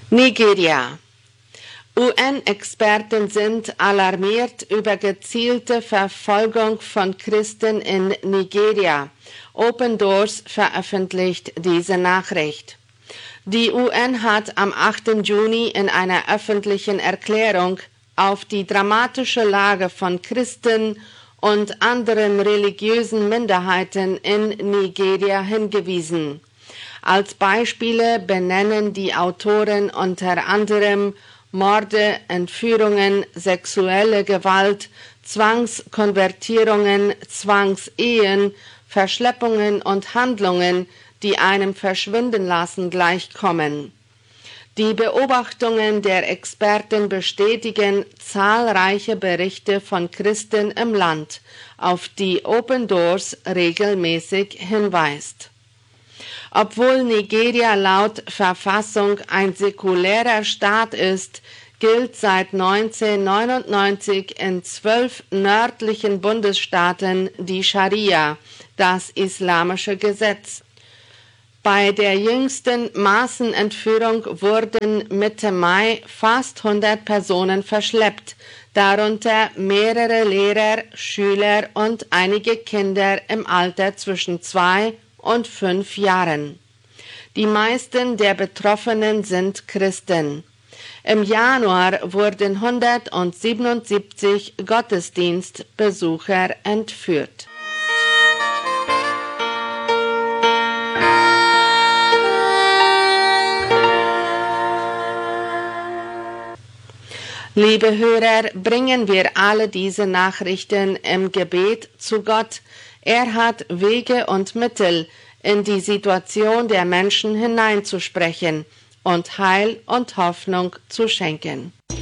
Nigeria. UN-Experten sind alarmiert über gezielte Verfolgung von Christen in Nigeria. Open Doors veröffentlicht diese Nachricht. Die UN hat am 8. Juni in einer öffentlichen Erklärung auf die dramatische Lage von Christen und anderen religiösen Minderheiten in Nigeria hingewiesen. Als Beispiele benennen die Autoren unter anderem Morde, Entführungen, sexuelle Gewalt, Zwangskonvertierungen, Zwangsehen, Verschleppungen und Handlungen, die einem Verschwindenlassen gleichkommen. Die Beobachtungen der Experten bestätigen zahlreiche Berichte von Christen im Land, auf die Open Doors regelmäßig hinweist. Obwohl Nigeria laut Verfassung ein säkulärer Staat ist, gilt seit 1999 in 12 nördlichen Bundesstaaten die Scharia, das islamische Gesetz. Bei der jüngsten Massenentführung wurden Mitte Mai fast 100 Personen verschleppt, darunter mehrere Lehrer, Schüler und einige Kinder im Alter zwischen 2 und 5 Jahren. Die meisten der Betroffenen sind Christen. Im Januar wurden 177 Gottesdienstbesucher entführt. Liebe Hörer, bringen wir alle diese Nachrichten im Gebet zu Gott. Er hat Wege und Mittel, in die Situation der Menschen hineinzusprechen und Heil und Hoffnung zu schenken.